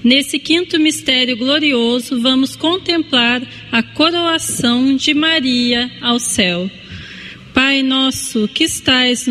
Nesse quinto mistério glorioso, vamos contemplar a coroação de Maria ao céu. Pai nosso que estais